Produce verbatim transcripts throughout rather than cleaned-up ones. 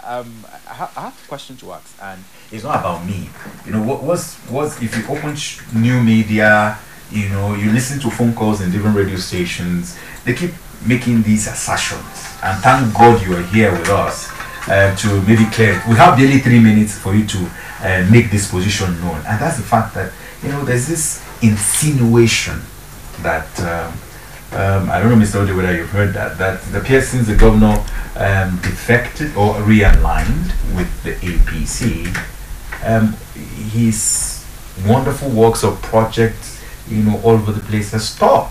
um, I, ha- I have a question to ask, and it's not about me. You know, what was was if you open sh- new media, you know, you listen to phone calls in different radio stations, they keep making these assertions. And thank God you are here with us uh, to maybe clear it. We have barely three minutes for you to uh, make this position known, and that's the fact that, you know, there's this insinuation that. Um, Um, I don't know, Mister Ode, whether you've heard that, that it appears since the governor um, defected or realigned with the A P C, um, his wonderful works of projects, you know, all over the place has stopped.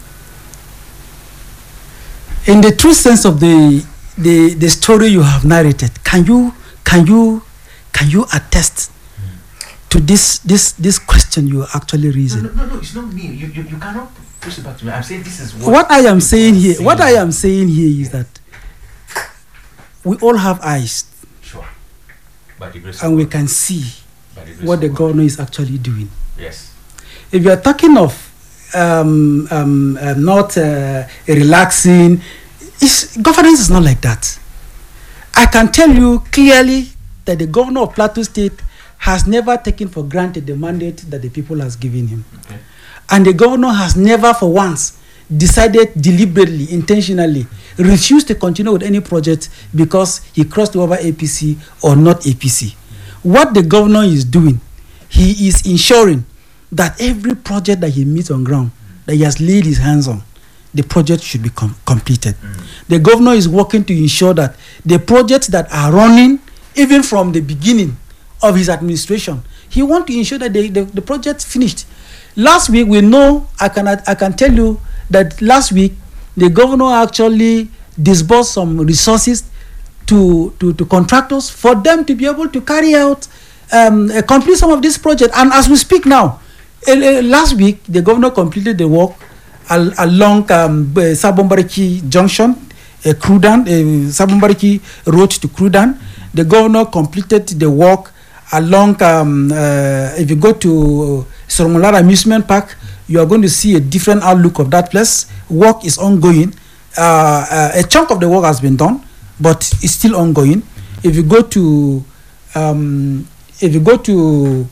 In the true sense of the the the story you have narrated, can you can you can you attest mm. to this this this question you actually raising? No, no, no, no, it's not me. You you, you cannot. Back to me. I'm saying this is what, what I am saying here. What I am saying here is that we all have eyes, sure, by the grace and we God. can see the what the governor is actually doing. Yes. If you are talking of um, um, uh, not uh, relaxing, it's, governance is not like that. I can tell you clearly that the governor of Plateau State has never taken for granted the mandate that the people has given him. Okay. And the governor has never for once decided deliberately, intentionally, refused to continue with any project because he crossed over A P C or not A P C. What the governor is doing, he is ensuring that every project that he meets on ground, that he has laid his hands on, the project should be com- completed. Mm. The governor is working to ensure that the projects that are running, even from the beginning of his administration, he wants to ensure that the, the, the project finished. Last week, we know, I can, I can tell you that last week, the governor actually disbursed some resources to, to, to contractors for them to be able to carry out, um, uh, complete some of this project. And as we speak now, uh, uh, last week, the governor completed the work al- along um, uh, Sabombariki Junction, uh, Krudan, uh, Sabombariki Road to Krudan. The governor completed the work along, um, uh, if you go to Soromolara Amusement Park, you are going to see a different outlook of that place. Work is ongoing. Uh, uh, a chunk of the work has been done, but it's still ongoing. If you go to, um, if you go to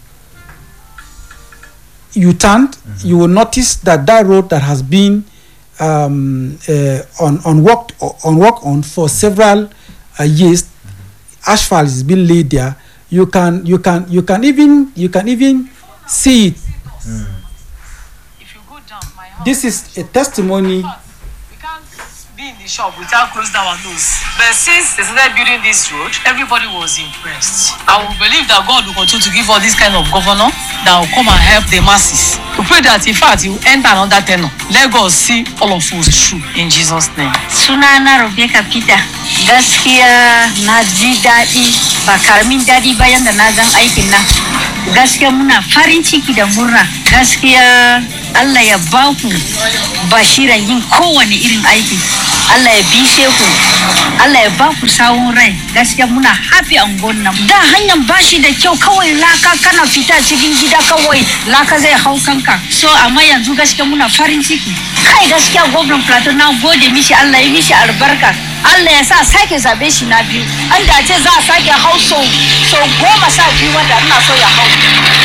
U-turn, mm-hmm. you will notice that that road that has been um, uh, on on work on work on for several uh, years, mm-hmm. asphalt is being laid there. You can you can you can even you can even see it. Mm. If you go down, my house, this is a testimony. We can't be in the shop without closing our nose. But since they started building this road, everybody was impressed. I will believe that God will continue to give all this kind of governor that will come and help the masses. We pray that in fact you enter another tenor. Let God see all of us through in Jesus' name. Sunana Rebecca Peter. Gaskiya na ji daɗi ba karamin daɗi bayan da na zan aikin nan. Gaskiya muna farin ciki da murna. Gaskiya Allah ya ba ku bashiran yin kowane irin aiki. Allah ya bishe ku. Allah ya ba ku sawun rai. Gaskiya muna happy an gonna. Da hanyar bashi da kyau kawai laka kana fita cikin gida kawai laka zai hau kanka. So amma yanzu gaskiya muna farin ciki. Kai gaskiya gwamnan Plateau na gode mishi Allah ya mishi albarka. Allah ya sa sake zabe shi na biyu. An da ce za a sake hau so so goma sha biyu wanda ina so ya hau.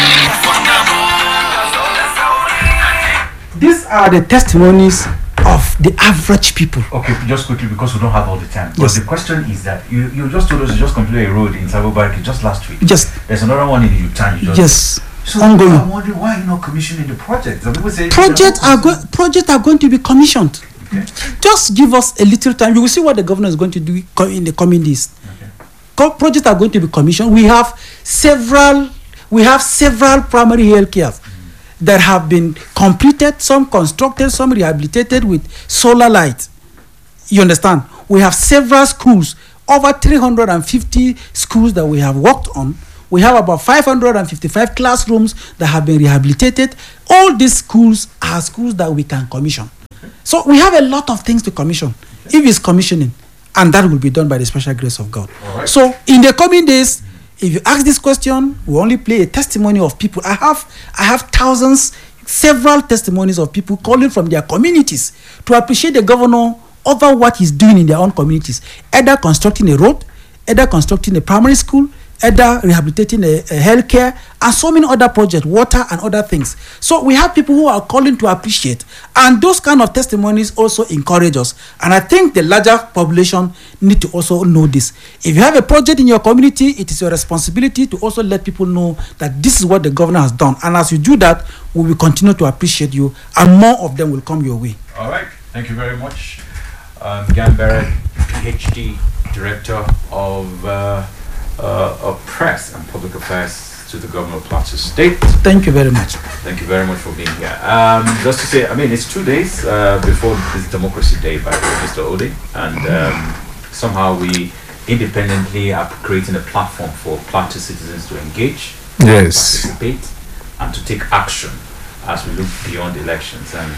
These are the testimonies of the average people. Okay, just quickly because we don't have all the time. But yes. the question is that you, you just told us you just completed a road in Sabobariki just last week. Yes. There's another one in Utan. Yes. So ongoing. I'm wondering why you're not commissioning the project. Some people say projects are go- projects are going to be commissioned. Okay. Just give us a little time. You will see what the governor is going to do in the coming days. Okay. Co- projects are going to be commissioned. We have several. We have several primary health cares mm-hmm. that have been completed. Some constructed. Some rehabilitated with solar light. You understand? We have several schools. Over three hundred fifty schools that we have worked on. We have about five hundred fifty-five classrooms that have been rehabilitated. All these schools are schools that we can commission. So we have a lot of things to commission, okay. if it's commissioning, and that will be done by the special grace of God. Right. So in the coming days, if you ask this question, we only play a testimony of people. I have, I have thousands, several testimonies of people calling from their communities to appreciate the governor over what he's doing in their own communities, either constructing a road, either constructing a primary school, either rehabilitating a, a healthcare, and so many other projects, water and other things. So we have people who are calling to appreciate, and those kind of testimonies also encourage us. And I think the larger population need to also know this. If you have a project in your community, it is your responsibility to also let people know that this is what the governor has done. And as you do that, we will continue to appreciate you, and more of them will come your way. All right, thank you very much. Um, Gamberet, PhD, Director of uh, uh, of Press and Public Affairs to the Governor of Plateau State. Thank you very much. Thank you very much for being here. Um, just to say, I mean, it's two days uh, before this Democracy Day by Mister Ode, and um, somehow we independently are creating a platform for Plateau citizens to engage, yes, participate, and to take action as we look beyond elections. And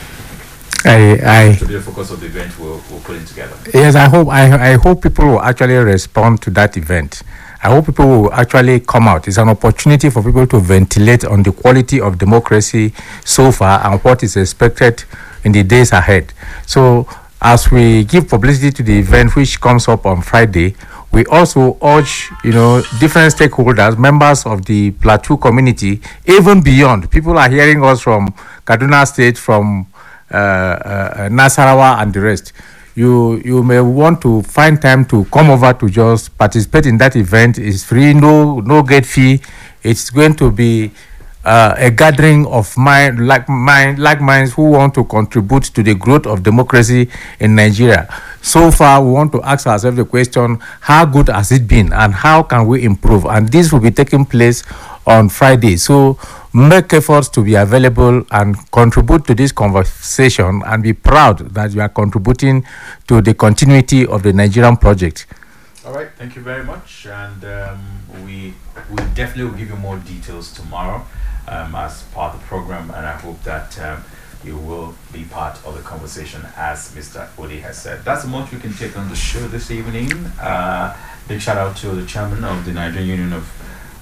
I, I, to be the focus of the event we're, we're putting together. Yes, I hope I, I hope people will actually respond to that event. I hope people will actually come out. It's an opportunity for people to ventilate on the quality of democracy so far and what is expected in the days ahead. So as we give publicity to the event, which comes up on Friday, we also urge, you know, different stakeholders, members of the Plateau community, even beyond. People are hearing us from Kaduna State, from uh, uh, Nasarawa and the rest. You you may want to find time to come over to just participate in that event. It's free, no no gate fee. It's going to be uh, a gathering of mind like mind like minds who want to contribute to the growth of democracy in Nigeria. So far, we want to ask ourselves the question: how good has it been, and how can we improve? And this will be taking place on Friday. So make efforts to be available and contribute to this conversation, and be proud that you are contributing to the continuity of the Nigerian project. All right, thank you very much, and um, we we definitely will give you more details tomorrow um, as part of the program, and I hope that um, you will be part of the conversation, as Mister Ode has said. That's the most we can take on the show this evening. Uh, big shout out to the chairman of the Nigerian Union of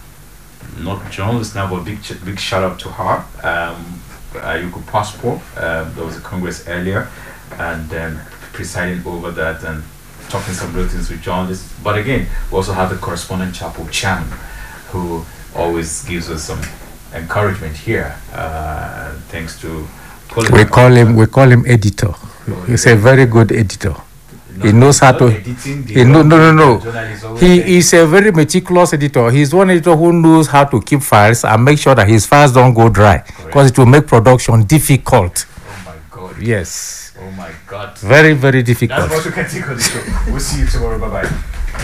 not journalists now, but big ch- big shout out to her. Um, Ayuku Passport. Um, there was a congress earlier, and um, presiding over that and talking some real things with journalists. But again, we also have the correspondent chapel chairman, who always gives us some encouragement here. Uh, thanks to we call him we call him editor. He's a very good editor. Not, he knows how to. He no no no no. He is a very meticulous editor. He's one editor who knows how to keep files and make sure that his files don't go dry, because it will make production difficult. Oh my God. Yes. Oh my God. Very very difficult. That's what we can take on the show. We'll see you tomorrow. Bye bye.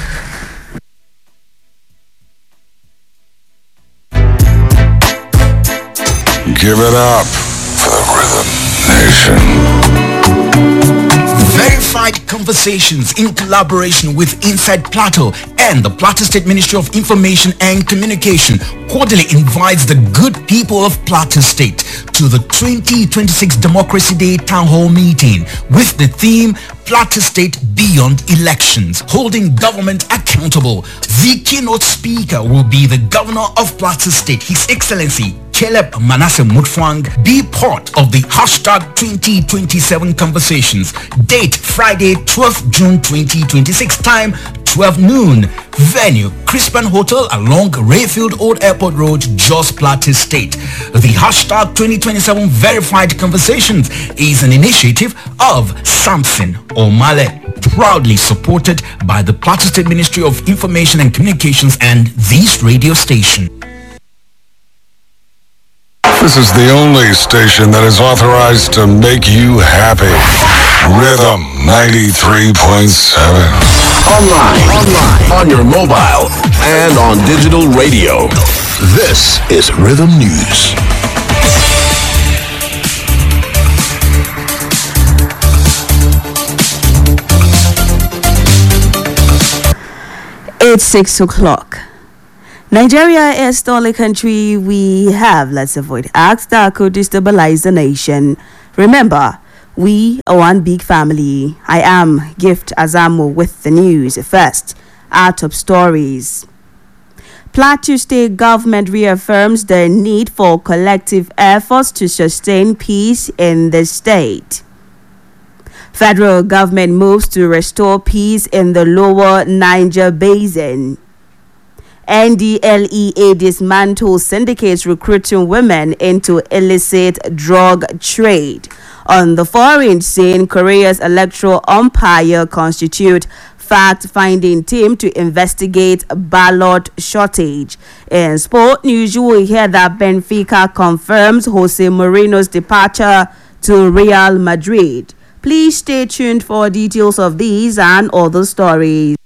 Give it up for the Rhythm Nation. Verified Conversations, in collaboration with Inside Plateau and the Plateau State Ministry of Information and Communication, cordially invites the good people of Plateau State to the twenty twenty-six Democracy Day Town Hall meeting with the theme Plateau State Beyond Elections, holding government accountable. The keynote speaker will be the Governor of Plateau State, His Excellency Caleb Manasseh Mutfwang. Be part of the hashtag twenty twenty-seven conversations. Date Friday, twelfth June twenty twenty-six. Time twelve noon. Venue Crispin Hotel along Rayfield Old Airport Road, Jos Plateau State. The hashtag twenty twenty-seven Verified Conversations is an initiative of Samson Omale, proudly supported by the Plateau State Ministry of Information and Communications and this radio station. This is the only station that is authorized to make you happy. Rhythm ninety-three point seven. Online, online, on your mobile, and on digital radio. This is Rhythm News. It's six o'clock. Nigeria is the only country we have, let's avoid acts that could destabilize the nation. Remember, we are one big family. I am Gift Azamo with the news. First, our top stories. Plateau State government reaffirms the need for collective efforts to sustain peace in the state. Federal government moves to restore peace in the lower Niger Basin. N D L E A dismantles syndicates recruiting women into illicit drug trade. On the foreign scene, Korea's electoral umpire constitute fact-finding team to investigate ballot shortage. In sport news, you will hear that Benfica confirms Jose Mourinho's departure to Real Madrid. Please stay tuned for details of these and other stories.